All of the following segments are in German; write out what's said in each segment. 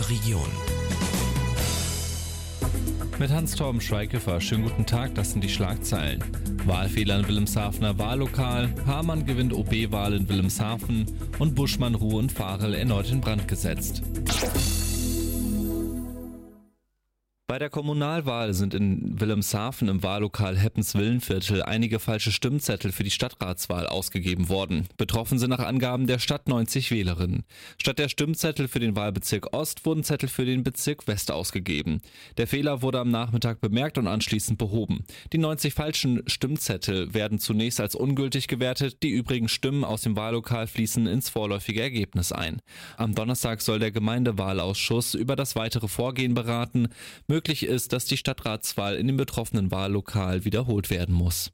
unserer Region. Mit Hans-Torben Schweighofer, schönen guten Tag, das sind die Schlagzeilen. Wahlfehler in Wilhelmshavener Wahllokal, Hamann gewinnt OB-Wahl in Wilhelmshaven und Buschmann, Ruhe und Farel erneut in Brand gesetzt. Bei der Kommunalwahl sind in Wilhelmshaven im Wahllokal Heppens-Villenviertel einige falsche Stimmzettel für die Stadtratswahl ausgegeben worden. Betroffen sind nach Angaben der Stadt 90 Wählerinnen. Statt der Stimmzettel für den Wahlbezirk Ost wurden Zettel für den Bezirk West ausgegeben. Der Fehler wurde am Nachmittag bemerkt und anschließend behoben. Die 90 falschen Stimmzettel werden zunächst als ungültig gewertet, die übrigen Stimmen aus dem Wahllokal fließen ins vorläufige Ergebnis ein. Am Donnerstag soll der Gemeindewahlausschuss über das weitere Vorgehen beraten. Möglich ist, dass die Stadtratswahl in dem betroffenen Wahllokal wiederholt werden muss.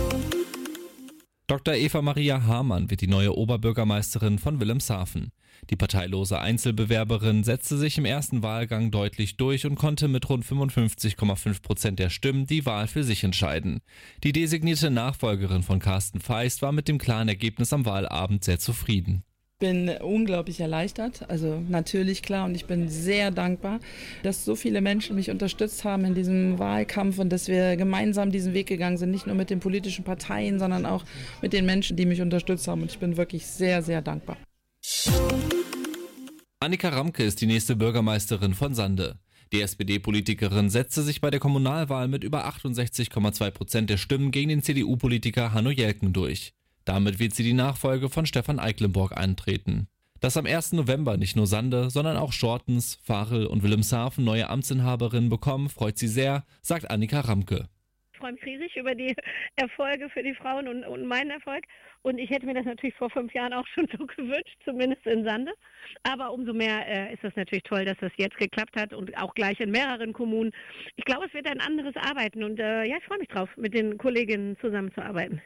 Dr. Eva Maria Hamann wird die neue Oberbürgermeisterin von Wilhelmshaven. Die parteilose Einzelbewerberin setzte sich im ersten Wahlgang deutlich durch und konnte mit rund 55,5% der Stimmen die Wahl für sich entscheiden. Die designierte Nachfolgerin von Carsten Feist war mit dem klaren Ergebnis am Wahlabend sehr zufrieden. Ich bin unglaublich erleichtert, also natürlich klar, und ich bin sehr dankbar, dass so viele Menschen mich unterstützt haben in diesem Wahlkampf und dass wir gemeinsam diesen Weg gegangen sind, nicht nur mit den politischen Parteien, sondern auch mit den Menschen, die mich unterstützt haben, und ich bin wirklich sehr, sehr dankbar. Annika Ramke ist die nächste Bürgermeisterin von Sande. Die SPD-Politikerin setzte sich bei der Kommunalwahl mit über 68,2% der Stimmen gegen den CDU-Politiker Hanno Jelken durch. Damit wird sie die Nachfolge von Stefan Eiklenborg antreten. Dass am 1. November nicht nur Sande, sondern auch Schortens, Farel und Wilhelmshaven neue Amtsinhaberinnen bekommen, freut sie sehr, sagt Annika Ramke. Ich freue mich riesig über die Erfolge für die Frauen und meinen Erfolg. Und ich hätte mir das natürlich vor 5 Jahren auch schon so gewünscht, zumindest in Sande. Aber umso mehr ist das natürlich toll, dass das jetzt geklappt hat und auch gleich in mehreren Kommunen. Ich glaube, es wird ein anderes Arbeiten und ich freue mich drauf, mit den Kolleginnen zusammenzuarbeiten.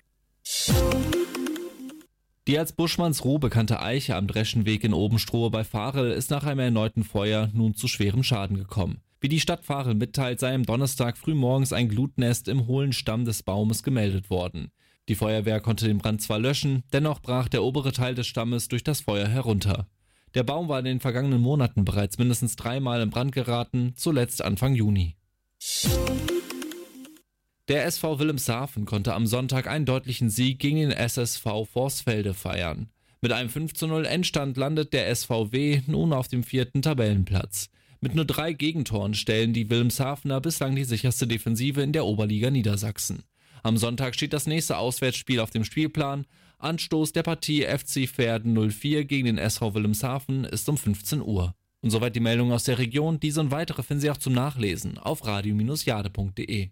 Die als Buschmanns Ruh bekannte Eiche am Dreschenweg in Obenstrohe bei Farel ist nach einem erneuten Feuer nun zu schwerem Schaden gekommen. Wie die Stadt Farel mitteilt, sei am Donnerstag frühmorgens ein Glutnest im hohlen Stamm des Baumes gemeldet worden. Die Feuerwehr konnte den Brand zwar löschen, dennoch brach der obere Teil des Stammes durch das Feuer herunter. Der Baum war in den vergangenen Monaten bereits mindestens 3-mal in Brand geraten, zuletzt Anfang Juni. Der SV Wilhelmshaven konnte am Sonntag einen deutlichen Sieg gegen den SSV Vorsfelde feiern. Mit einem 5:0 Endstand landet der SVW nun auf dem 4. Tabellenplatz. Mit nur 3 Gegentoren stellen die Wilhelmshavener bislang die sicherste Defensive in der Oberliga Niedersachsen. Am Sonntag steht das nächste Auswärtsspiel auf dem Spielplan. Anstoß der Partie FC Verden 04 gegen den SV Wilhelmshaven ist um 15 Uhr. Und soweit die Meldungen aus der Region. Diese und weitere finden Sie auch zum Nachlesen auf radio-jade.de.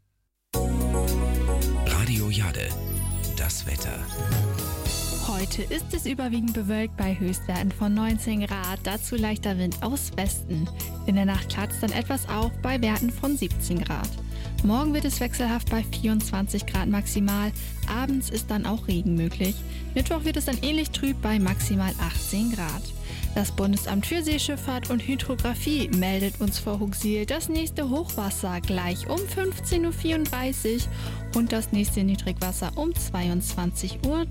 Radio Jade, das Wetter. Heute ist es überwiegend bewölkt bei Höchstwerten von 19 Grad, dazu leichter Wind aus Westen. In der Nacht klart es dann etwas auf bei Werten von 17 Grad. Morgen wird es wechselhaft bei 24 Grad maximal, abends ist dann auch Regen möglich. Mittwoch wird es dann ähnlich trüb bei maximal 18 Grad. Das Bundesamt für Seeschifffahrt und Hydrographie meldet uns vor Hooksiel das nächste Hochwasser gleich um 15.34 Uhr und das nächste Niedrigwasser um 22.03 Uhr.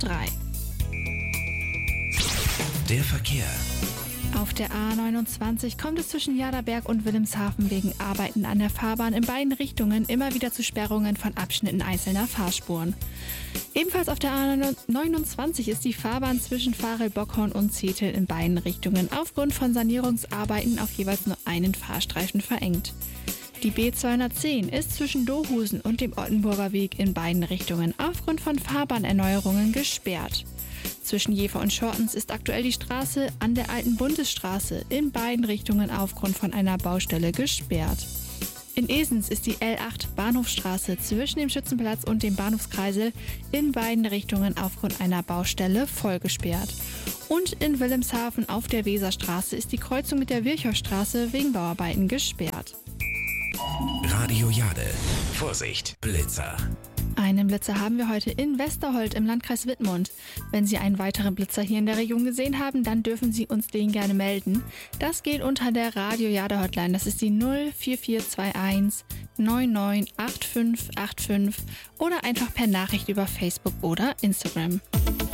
Der Verkehr. Auf der A29 kommt es zwischen Jaderberg und Wilhelmshaven wegen Arbeiten an der Fahrbahn in beiden Richtungen immer wieder zu Sperrungen von Abschnitten einzelner Fahrspuren. Ebenfalls auf der A29 ist die Fahrbahn zwischen Farel, Bockhorn und Zetel in beiden Richtungen aufgrund von Sanierungsarbeiten auf jeweils nur einen Fahrstreifen verengt. Die B210 ist zwischen Dohusen und dem Ottenburger Weg in beiden Richtungen aufgrund von Fahrbahnerneuerungen gesperrt. Zwischen Jever und Schortens ist aktuell die Straße an der alten Bundesstraße in beiden Richtungen aufgrund von einer Baustelle gesperrt. In Esens ist die L8 Bahnhofstraße zwischen dem Schützenplatz und dem Bahnhofskreisel in beiden Richtungen aufgrund einer Baustelle voll gesperrt. Und in Wilhelmshaven auf der Weserstraße ist die Kreuzung mit der Virchowstraße wegen Bauarbeiten gesperrt. Radio Jade. Vorsicht, Blitzer. Einen Blitzer haben wir heute in Westerholt im Landkreis Wittmund. Wenn Sie einen weiteren Blitzer hier in der Region gesehen haben, dann dürfen Sie uns den gerne melden. Das geht unter der Radio Jade Hotline. Das ist die 04421 998585 oder einfach per Nachricht über Facebook oder Instagram.